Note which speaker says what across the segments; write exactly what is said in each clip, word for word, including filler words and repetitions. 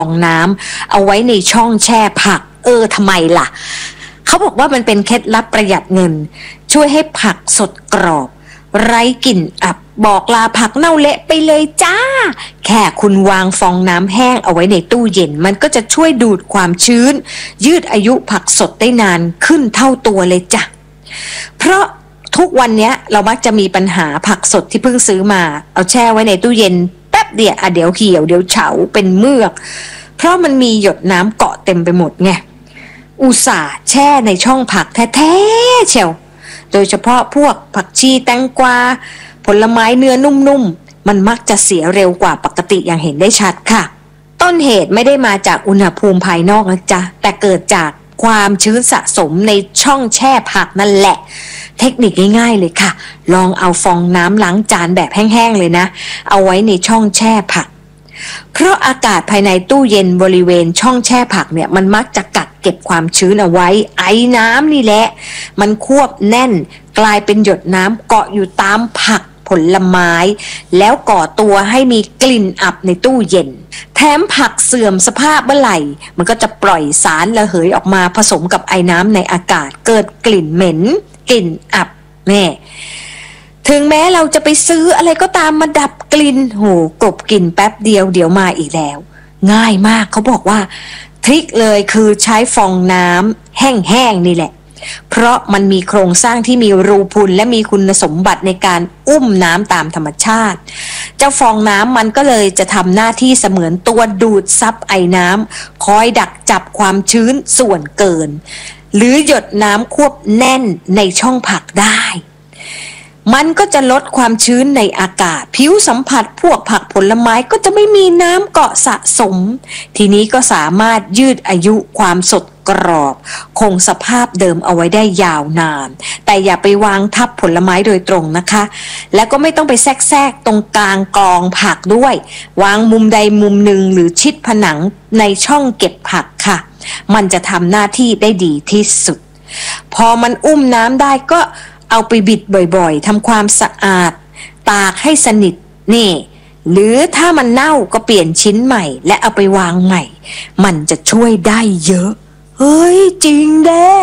Speaker 1: องน้ำเอาไว้ในช่องแช่ผักเออทำไมล่ะเขาบอกว่ามันเป็นเคล็ดลับประหยัดเงินช่วยให้ผักสดกรอบไร้กลิ่นอับบอกลาผักเน่าเละไปเลยจ้าแค่คุณวางฟองน้ำแห้งเอาไว้ในตู้เย็นมันก็จะช่วยดูดความชื้นยืดอายุผักสดได้นานขึ้นเท่าตัวเลยจ้ะเพราะทุกวันนี้เรามักจะมีปัญหาผักสดที่เพิ่งซื้อมาเอาแช่ไว้ในตู้เย็นแป๊บเดียวอ่ะเดี๋ยวเหี่ยวเดี๋ยวเฉาเป็นเมือกเพราะมันมีหยดน้ำเกาะเต็มไปหมดไงอุตส่าห์แช่ในช่องผักแท้ๆเชียวโดยเฉพาะพวกผักชีแตงกวาผลไม้เนื้อนุ่มๆมันมักจะเสียเร็วกว่าปกติอย่างเห็นได้ชัดค่ะต้นเหตุไม่ได้มาจากอุณหภูมิภายนอกนะจ๊ะแต่เกิดจากความชื้นสะสมในช่องแช่ผักนั่นแหละเทคนิคง่ายๆเลยค่ะลองเอาฟองน้ำล้างจานแบบแห้งๆเลยนะเอาไว้ในช่องแช่ผักเพราะอากาศภายในตู้เย็นบริเวณช่องแช่ผักเนี่ยมันมักจะกักเก็บความชื้นเอาไว้ไอ้น้ำนี่แหละมันควบแน่นกลายเป็นหยดน้ำเกาะอยู่ตามผักผลไม้แล้วก่อตัวให้มีกลิ่นอับในตู้เย็นแถมผักเสื่อมสภาพเมื่อไหร่มันก็จะปล่อยสารระเหยออกมาผสมกับไอ้น้ำในอากาศเกิดกลิ่นเหม็นกลิ่นอับแน่ถึงแม้เราจะไปซื้ออะไรก็ตามมาดับกลิ่นโหกลบกลิ่นแป๊บเดียวเดี๋ยวมาอีกแล้วง่ายมากเขาบอกว่าทริคเลยคือใช้ฟองน้ำแห้งๆนี่แหละเพราะมันมีโครงสร้างที่มีรูพุนและมีคุณสมบัติในการอุ้มน้ำตามธรรมชาติเจ้าฟองน้ำมันก็เลยจะทำหน้าที่เสมือนตัวดูดซับไอน้ำคอยดักจับความชื้นส่วนเกินหรือหยดน้ำควบแน่นในช่องผักได้มันก็จะลดความชื้นในอากาศผิวสัมผัสพวกผักผลไม้ก็จะไม่มีน้ำเกาะสะสมทีนี้ก็สามารถยืดอายุความสดกรอบคงสภาพเดิมเอาไว้ได้ยาวนานแต่อย่าไปวางทับผลไม้โดยตรงนะคะแล้วก็ไม่ต้องไปแทรกๆตรงกลางกองผักด้วยวางมุมใดมุมหนึ่งหรือชิดผนังในช่องเก็บผักค่ะมันจะทำหน้าที่ได้ดีที่สุดพอมันอุ้มน้ำได้ก็เอาไปบิดบ่อยๆทำความสะอาดตากให้สนิทนี่หรือถ้ามันเน่าก็เปลี่ยนชิ้นใหม่และเอาไปวางใหม่มันจะช่วยได้เยอะเฮ้ยจริงแด้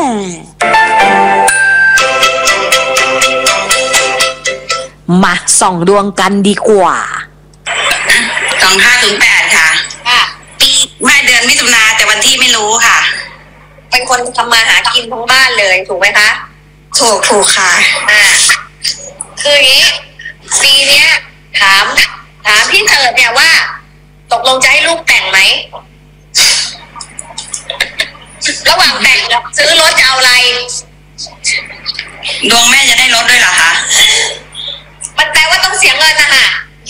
Speaker 1: มาส่องดวงกันดีกว่า
Speaker 2: สองห้าศูนย์แปดค่ะปีแม่เดือนมิถุนาแต่วันที่ไม่รู้ค่ะ
Speaker 3: เป็นคนทำมาหากินทั้งบ้านเลยถูกไหมคะ
Speaker 2: ถูกถูกค่ะ
Speaker 3: อ่าคืออย่างนี้ปีเนี้ยถามถามพี่เถิดเนี่ยว่าตกลงจะให้ลูกแต่งไหมระหว่างแต่งกับซื้อรถจะเอาอะไร
Speaker 2: ดวงแม่จะได้รถด้วยเหรอคะ
Speaker 3: มันแปลว่าต้องเสียเงินนะคะ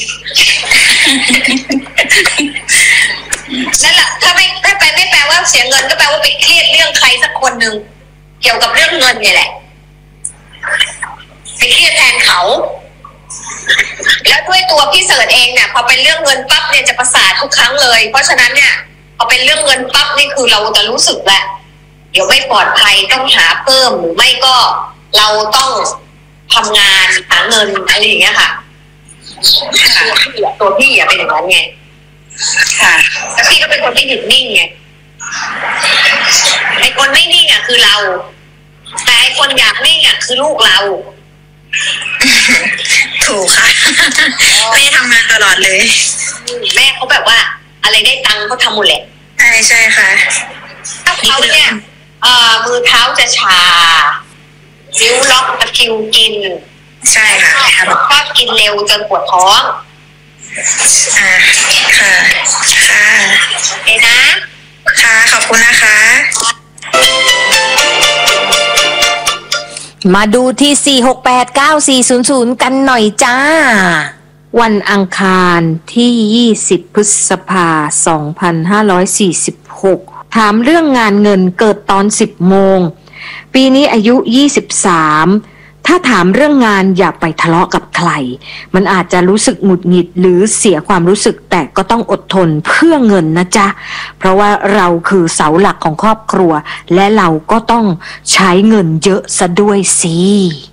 Speaker 3: นั่นแหละถ้าไม่ถ้าไปไม่แปลว่าเสียเงินก็แปลว่าไปเครียดเรื่องใครสักคนหนึ่งเกี่ยวกับเรื่องเงินเนี่ยแหละไปเครียดแทนเขาแล้วด้วยตัวพี่เสิร์ชเองเนี่ยพอเป็นเรื่องเงินปั๊บเนี่ยจะประสาททุกครั้งเลยเพราะฉะนั้นเนี่ยพอเป็นเรื่องเงินปั๊บนี่คือเราจะรู้สึกแหละเดี๋ยวไม่ปลอดภัยต้องหาเพิ่มหรือไม่ก็เราต้องทำงานหาเงินอะไรอย่างเงี้ยค่ะตัวพี่อะตัวพี่อะเป็นอย่างนั้นไงค่ะแล้วพี่ก็เป็นคนที่หยุดนิ่งไงไอ้คนไม่นิ่งอะคือเราแต่ไอ้คนอยากนิ่งอะคือลูกเรา
Speaker 2: ถูกค่ะแม่ทำงานตลอดเลย
Speaker 3: แม่เขาแบบว่าอะไรได้ตังค์เขาทำหมดแหละ
Speaker 2: ใช่ใช่ค่ะ
Speaker 3: ถ้าเขาเนี่ยเอ่อมือเท้าจะชานิ้วล็อกตะคริวกิน
Speaker 2: ใช่ค่ะ
Speaker 3: ชอบกินเร็วจนปวดท้อง
Speaker 2: อ่าค่ะค่ะ
Speaker 3: โอเคนะ
Speaker 2: ค่ะขอบคุณนะคะ
Speaker 1: มาดูที่สี่ หก แปด เก้า สี่ ศูนย์ ศูนย์กันหน่อยจ้าวันอังคารที่ยี่สิบพฤษภาคมสองพันห้าร้อยสี่สิบหกถามเรื่องงานเงินเกิดตอนสิบโมงปีนี้อายุยี่สิบสามถ้าถามเรื่องงานอย่าไปทะเลาะกับใครมันอาจจะรู้สึกหงุดหงิดหรือเสียความรู้สึกแต่ก็ต้องอดทนเพื่อเงินนะจ๊ะเพราะว่าเราคือเสาหลักของครอบครัวและเราก็ต้องใช้เงินเยอะซะด้วยสิ